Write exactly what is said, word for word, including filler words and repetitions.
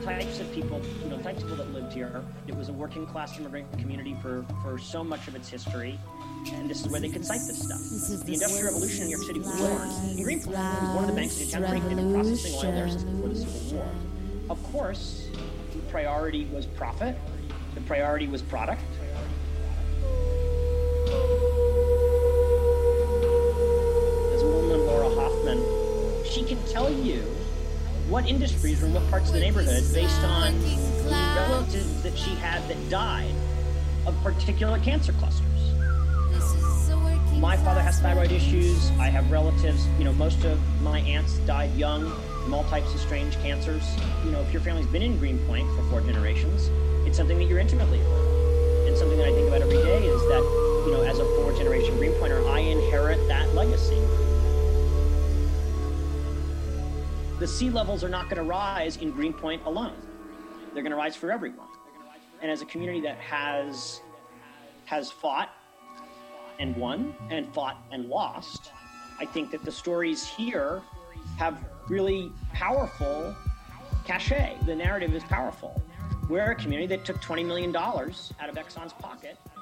types of people, you know, the types of people that lived here. It was a working class immigrant community for, for so much of its history. And this is where they could cite this stuff. This is the Industrial Revolution in New York City was born in Greenpoint. It was one of the banks in town. They've been processing oil there since before the Civil War. Of course, the priority was profit. The priority was product. This woman, Laura Hoffman, she can tell you what industries were in what parts of the neighborhood based on the relatives that she had that died of particular cancer clusters. My father has thyroid issues. I have relatives, you know, most of my aunts died young from all types of strange cancers. You know, if your family's been in Greenpoint for four generations, it's something that you're intimately aware. And something that I think about every day is that, you know, as a four-generation Greenpointer, I inherit that legacy. The sea levels are not going to rise in Greenpoint alone. They're going to rise for everyone. And as a community that has has fought and won and fought and lost, I think that the stories here have really powerful cachet. The narrative is powerful. We're a community that took twenty million dollars out of Exxon's pocket